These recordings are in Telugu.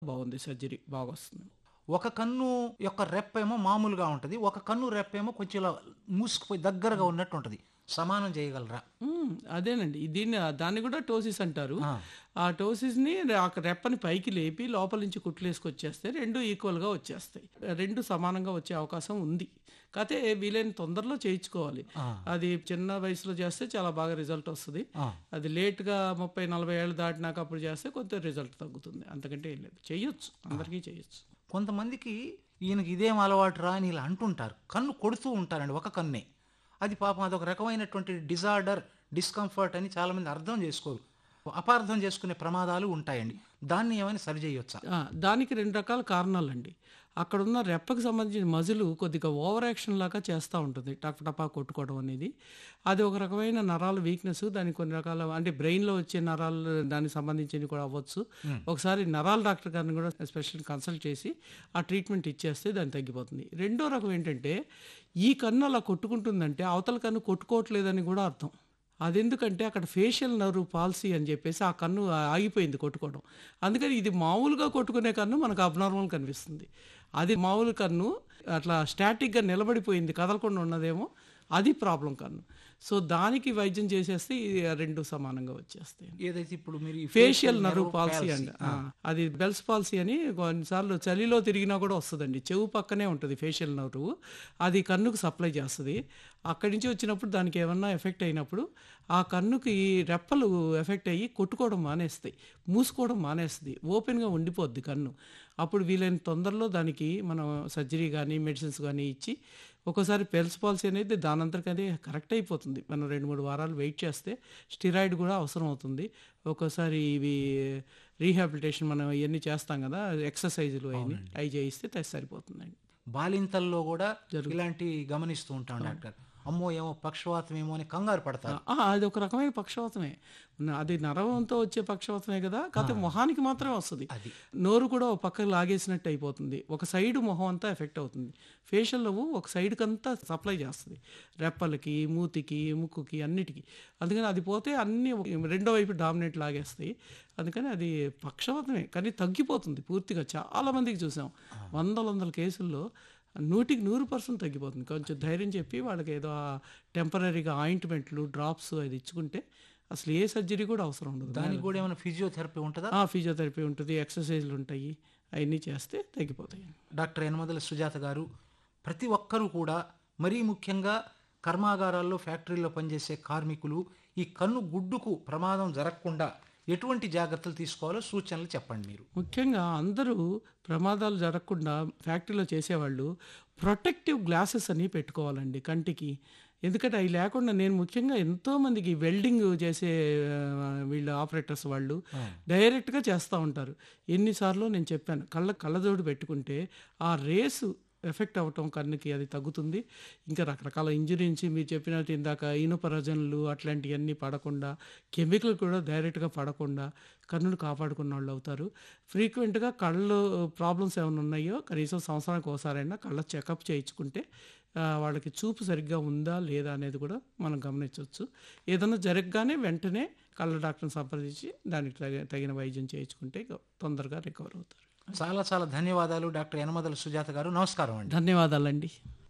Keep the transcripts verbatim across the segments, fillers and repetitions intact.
బాగుంది. సర్జరీ బాగొస్తుంది. ఒక కన్ను యొక్క రెప్పేమో మామూలుగా ఉంటది. ఒక కన్ను రెప్పేమో కొంచెం ఇలా మూసుకుపోయి దగ్గరగా ఉన్నట్టు ఉంటది. సమానం చేయగలరా? హ్మ్. అదేనండి. దీన్ని దాన్ని కూడా టోసిస్ అంటారు. ఆ! ఆ టోసిస్‌ని ఆ రెప్పని పైకి లేపి లోపల నుంచి కుట్లేసుకొచ్చేస్తే రెండు ఈక్వల్‌గా వచ్చేస్తాయి. రెండు సమానంగా వచ్చే అవకాశం ఉంది. కాతే వీలైన తొందరలో చేయించుకోవాలి. ఆ! అది చిన్న వయసులో చేస్తే చాలా బాగా రిజల్ట్ వస్తది. ఆ! అది లేట్‌గా ముప్పై, నలభై ఏళ్ళు దాటినాక అప్పుడు చేస్తే కొంత రిజల్ట్ తగ్గుతుంది. అంతకంటే ఏం లేదు. చేయొచ్చు. అందరికీ చేయొచ్చు. కొంతమందికి ఈయనకి ఇదేం అలవాటురా అని ఇలా అంటుంటారు. కన్ను కొడుతూ ఉంటారండి ఒక కన్నే. అది పాపం అదొక రకమైనటువంటి డిజార్డర్, డిస్కంఫర్ట్ అని చాలామంది అర్థం చేసుకోరు. అపార్థం చేసుకునే ప్రమాదాలు ఉంటాయండి. దాన్ని ఏమైనా సరిచేయొచ్చా? ఆ! దానికి రెండు రకాల కారణాలండి. అక్కడున్న రెప్పకి సంబంధించిన మజిలు కొద్దిగా ఓవర్ యాక్షన్ లాగా చేస్తా ఉంటుంది. టప్ టపా కొట్టుకోవడం అనేది. అది ఒక రకమైన నరాల వీక్‌నెస్. దానికి కొన్ని రకాల అంటే బ్రెయిన్‌లో వచ్చే నరాలు దానికి సంబంధించినవి కూడా అవ్వచ్చు. ఒకసారి నరాల డాక్టర్ గారిని కూడా స్పెషల్ కన్సల్ట్ చేసి ఆ ట్రీట్మెంట్ ఇచ్చేస్తే దానికి తగ్గిపోతుంది. రెండో రకం ఏంటంటే ఈ కన్ను అలా కొట్టుకుంటుందంటే అవతల కన్ను కొట్టుకోవట్లేదని కూడా అర్థం. అదెందుకంటే అక్కడ ఫేషియల్ నర్వ్ పాల్సీ అని చెప్పేసి ఆ కన్ను ఆగిపోయింది కొట్టుకోవడం. అందుకని ఇది మామూలుగా కొట్టుకునే కన్ను మనకు అబ్నార్మల్ కనిపిస్తుంది. అది మామూలు కన్ను అట్లా స్టాటిక్‌గా నిలబడిపోయింది కదలకుండా ఉన్నదేమో అది ప్రాబ్లమ్ కన్ను. సో, దానికి వైద్యం చేసేస్తే ఈ రెండు సమానంగా వచ్చేస్తాయి. ఏదైతే ఇప్పుడు మీరు ఈ facial nerve nerve palsy palsy, అండి. ఆ, ఆ! అది బెల్స్ పాల్సీ అని కొన్నిసార్లు చలిలో తిరిగినా కూడా వస్తదండి. చెవు పక్కనే ఉంటది ఫేషియల్ నర్వ్. అది కన్నుకు సప్లై చేస్తది. అక్కడి నుంచి వచ్చినప్పుడు దానికి ఏమన్నా ఎఫెక్ట్ అయినప్పుడు ఆ కన్నుకి రెప్పలు ఎఫెక్ట్ అయ్యి కొట్టుకోవడం మానేస్తాయి. మూసుకోవడం మానేస్తది. ఓపెన్‌గా ఉండిపోద్ది కన్ను. అప్పుడు వీలైన తొందరలో దానికి మనం సర్జరీ గానీ, మెడిసిన్స్ గానీ ఇచ్చి ఒక్కోసారి బెల్స్ పాల్సీ అనేది దానంతటికి అదే కరెక్ట్ అయిపోతుంది. మనం రెండు, మూడు వారాలు వెయిట్ చేస్తే స్టెరాయిడ్ కూడా అవసరం అవుతుంది. ఒక్కోసారి ఇవి రీహాబిలిటేషన్ మనం ఇయన్నీ చేస్తాం కదా! ఎక్సర్‌సైజులు అయన్నీ అయి చేయిస్తే త సరిపోతుందండి. బాలింతల్లో కూడా జరుగు ఇలాంటివి గమనిస్తూ ఉంటాం డాక్టర్. అమ్మో ఏమో పక్షవాతం ఏమో అని కంగారు ఆ! పడతారు. ఆ! అది ఒక రకమైన పక్షవాతమే. న అది నరవంతో వచ్చే పక్షవాతమే కదా! కాకపోతే మొహానికి మాత్రమే వస్తది. అది. నోరు కూడా ఒక పక్కకి లాగేసినట్టు అయిపోతుంది. ఒక సైడ్ మొహం అంతా ఎఫెక్ట్ అవుతుంది. ఫేషియల్ నవ్వు ఒక సైడ్‌కంతా సప్లై చేస్తది. రెప్పలకి, మూతికి, ముక్కుకి అన్నిటికి. అందుకని అది పోతే అన్నీ రెండో వైపు డామినేట్ లాగేస్తాయి. అందుకని అది పక్షవాతమే. కానీ తగ్గిపోతుంది పూర్తిగా. చాలా మందికి చూసాం. వందల వందల కేసుల్లో నూటికి నూరు శాతం తగ్గిపోతుంది. కొంచెం ధైర్యం చెప్పి వాళ్ళకి ఏదో టెంపరరీగా ఆయింట్‌మెంట్లు, డ్రాప్స్ అది ఇచ్చుకుంటే అసలు ఏ సర్జరీ కూడా అవసరం ఉండదు. దానికి కూడా ఏమైనా ఫిజియోథెరపీ ఉంటుందా? ఆ! ఫిజియోథెరపీ ఉంటుంది. ఎక్సర్‌సైజ్‌లు ఉంటాయి. అయన్నీ చేస్తే తగ్గిపోతాయి. డాక్టర్ యనమదల సుజాత గారు, ప్రతి ఒక్కరూ కూడా మరీ ముఖ్యంగా కర్మాగారాల్లో, ఫ్యాక్టరీల్లో పనిచేసే కార్మికులు ఈ కన్ను గుడ్డుకు ప్రమాదం జరగకుండా ఎటువంటి జాగ్రత్తలు తీసుకోవాలో సూచనలు చెప్పండి మీరు. ముఖ్యంగా అందరూ ప్రమాదాలు జరగకుండా ఫ్యాక్టరీలో చేసేవాళ్ళు ప్రొటెక్టివ్ గ్లాసెస్ అని పెట్టుకోవాలండి కంటికి. ఎందుకంటే అవి లేకుండా నేను ముఖ్యంగా ఎంతోమందికి వెల్డింగ్ చేసే ఆహ్, వీళ్ళు ఆపరేటర్స్ వాళ్ళు డైరెక్ట్‌గా చేస్తా ఉంటారు. ఎన్నిసార్లో నేను చెప్పాను. కళ్ళ కళ్ళజోడు పెట్టుకుంటే ఆ రేసు ఎఫెక్ట్ అవ్వటం కన్నుకి అది తగ్గుతుంది. ఇంకా రకరకాల ఇంజురీ నుంచి మీరు చెప్పినట్టు ఇందాక ఇనుప రజనలు అట్లాంటియన్నీ పడకుండా, కెమికల్ కూడా డైరెక్ట్‌గా పడకుండా కన్నును కాపాడుకున్నోళ్ళు అవుతారు. ఫ్రీక్వెంట్‌గా కళ్ళు ప్రాబ్లమ్స్ ఏమైనా ఉన్నాయో కనీసం సంవత్సరానికి ఒకసారైనా కళ్ళ చెకప్ చేయించుకుంటే ఆహ్, వాళ్ళకి చూపు సరిగ్గా ఉందా లేదా అనేది కూడా మనం గమనించొచ్చు. ఏదన్నా జరగగానే వెంటనే కళ్ళ డాక్టర్‌ని సంప్రదించి దానికి తగ తగిన వైద్యం చేయించుకుంటే ఇక తొందరగా రికవర్ అవుతారు. చాలా చాలా ధన్యవాదాలు డాక్టర్ యనమదల సుజాత గారు. నమస్కారం అండి. ధన్యవాదాలండి.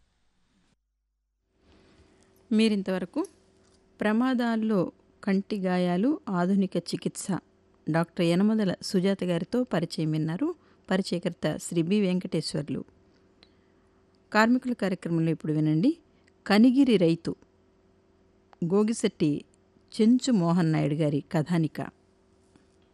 మీరింతవరకు ప్రమాదాల్లో కంటి గాయాలు ఆధునిక చికిత్స డాక్టర్ యనమదల సుజాత గారితో పరిచయం విన్నారు. పరిచయకర్త శ్రీ బి వెంకటేశ్వర్లు. కార్మికుల కార్యక్రమంలో ఇప్పుడు వినండి. కనిగిరి రైతు గోగిశెట్టి చెంచు మోహన్ నాయుడు గారి కథానిక.